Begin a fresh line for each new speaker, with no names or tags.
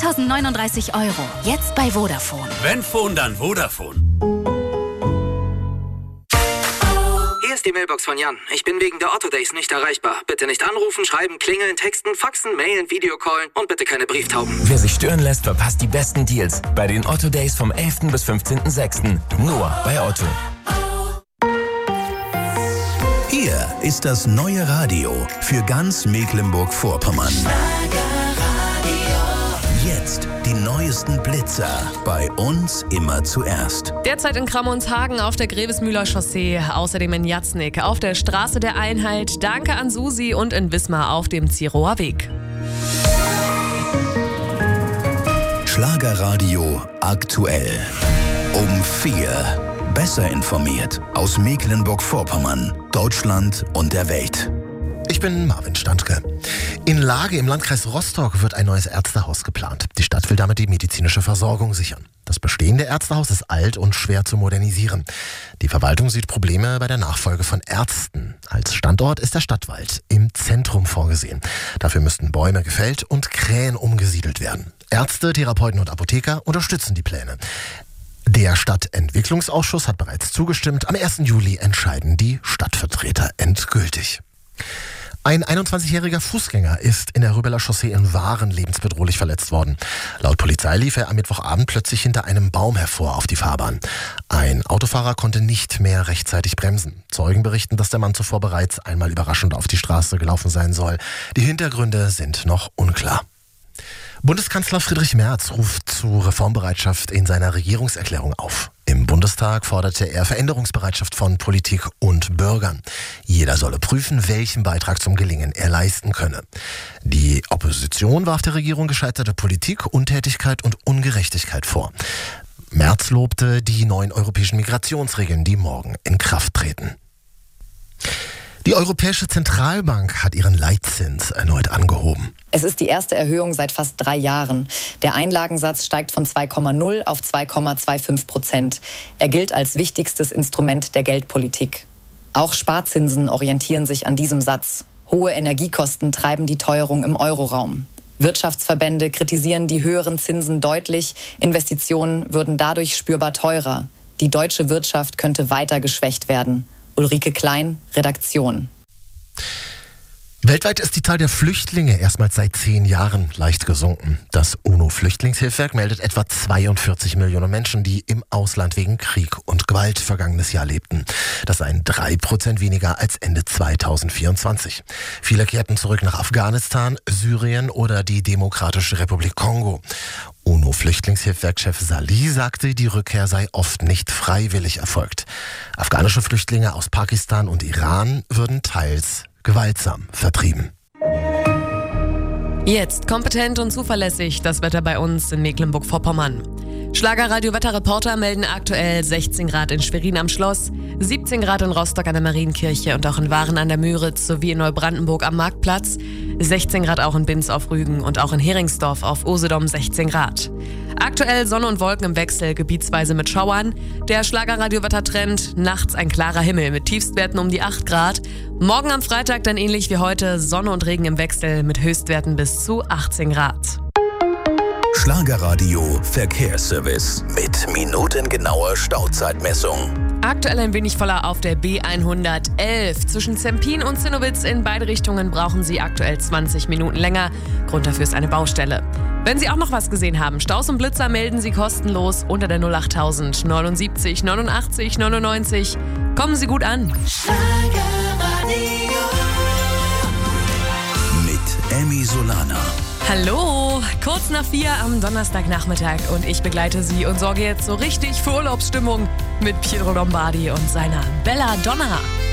2039 €. Jetzt bei Vodafone.
Wenn Phone, dann Vodafone.
Hier ist die Mailbox von Jan. Ich bin wegen der Otto Days nicht erreichbar. Bitte nicht anrufen, schreiben, klingeln, texten, faxen, mailen, Videocallen und bitte keine Brieftauben.
Wer sich stören lässt, verpasst die besten Deals bei den Otto Days vom 11. bis 15.06. Nur bei Otto.
Hier ist das neue Radio für ganz Mecklenburg-Vorpommern. Jetzt die neuesten Blitzer. Bei uns immer zuerst.
Derzeit in Krammonshagen auf der Grevesmühler Chaussee, außerdem in Jatznik auf der Straße der Einheit. Danke an Susi und in Wismar auf dem Zirower Weg.
Schlagerradio aktuell. Um 4. Besser informiert aus Mecklenburg-Vorpommern, Deutschland und der Welt.
Ich bin Marvin Standke. In Lage im Landkreis Rostock wird ein neues Ärztehaus geplant. Die Stadt will damit die medizinische Versorgung sichern. Das bestehende Ärztehaus ist alt und schwer zu modernisieren. Die Verwaltung sieht Probleme bei der Nachfolge von Ärzten. Als Standort ist der Stadtwald im Zentrum vorgesehen. Dafür müssten Bäume gefällt und Krähen umgesiedelt werden. Ärzte, Therapeuten und Apotheker unterstützen die Pläne. Der Stadtentwicklungsausschuss hat bereits zugestimmt. Am 1. Juli entscheiden die Stadtvertreter endgültig. Ein 21-jähriger Fußgänger ist in der Röbeler Chaussee in Waren lebensbedrohlich verletzt worden. Laut Polizei lief er am Mittwochabend plötzlich hinter einem Baum hervor auf die Fahrbahn. Ein Autofahrer konnte nicht mehr rechtzeitig bremsen. Zeugen berichten, dass der Mann zuvor bereits einmal überraschend auf die Straße gelaufen sein soll. Die Hintergründe sind noch unklar. Bundeskanzler Friedrich Merz ruft zu Reformbereitschaft in seiner Regierungserklärung auf. Im Bundestag forderte er Veränderungsbereitschaft von Politik und Bürgern. Jeder solle prüfen, welchen Beitrag zum Gelingen er leisten könne. Die Opposition warf der Regierung gescheiterte Politik, Untätigkeit und Ungerechtigkeit vor. Merz lobte die neuen europäischen Migrationsregeln, die morgen in Kraft treten. Die Europäische Zentralbank hat ihren Leitzins erneut angehoben.
Es ist die erste Erhöhung seit fast 3 Jahren. Der Einlagensatz steigt von 2,0 auf 2,25%. Er gilt als wichtigstes Instrument der Geldpolitik. Auch Sparzinsen orientieren sich an diesem Satz. Hohe Energiekosten treiben die Teuerung im Euroraum. Wirtschaftsverbände kritisieren die höheren Zinsen deutlich. Investitionen würden dadurch spürbar teurer. Die deutsche Wirtschaft könnte weiter geschwächt werden. Ulrike Klein, Redaktion.
Weltweit ist die Zahl der Flüchtlinge erstmals seit 10 Jahren leicht gesunken. Das UNO-Flüchtlingshilfswerk meldet etwa 42 Millionen Menschen, die im Ausland wegen Krieg und Gewalt vergangenes Jahr lebten. Das seien 3% weniger als Ende 2024. Viele kehrten zurück nach Afghanistan, Syrien oder die Demokratische Republik Kongo. UNO-Flüchtlingshilfswerkchef Salih sagte, die Rückkehr sei oft nicht freiwillig erfolgt. Afghanische Flüchtlinge aus Pakistan und Iran würden teils gewaltsam vertrieben.
Jetzt kompetent und zuverlässig das Wetter bei uns in Mecklenburg-Vorpommern. Schlagerradio-Wetterreporter melden aktuell 16 Grad in Schwerin am Schloss, 17 Grad in Rostock an der Marienkirche und auch in Waren an der Müritz sowie in Neubrandenburg am Marktplatz, 16 Grad auch in Binz auf Rügen und auch in Heringsdorf auf Usedom 16 Grad. Aktuell Sonne und Wolken im Wechsel, gebietsweise mit Schauern. Der Schlagerradio-Wettertrend, nachts ein klarer Himmel mit Tiefstwerten um die 8 Grad. Morgen am Freitag dann ähnlich wie heute Sonne und Regen im Wechsel mit Höchstwerten bis zu 18 Grad.
Schlagerradio Verkehrsservice mit minutengenauer Stauzeitmessung.
Aktuell ein wenig voller auf der B111. Zwischen Zempin und Zinnowitz in beide Richtungen brauchen Sie aktuell 20 Minuten länger. Grund dafür ist eine Baustelle. Wenn Sie auch noch was gesehen haben, Staus und Blitzer melden Sie kostenlos unter der 08000 79 89 99. Kommen Sie gut an.
Mit Emmy Solana.
Hallo, kurz nach 4 am Donnerstagnachmittag und ich begleite Sie und sorge jetzt so richtig für Urlaubsstimmung mit Pietro Lombardi und seiner Bella Donna.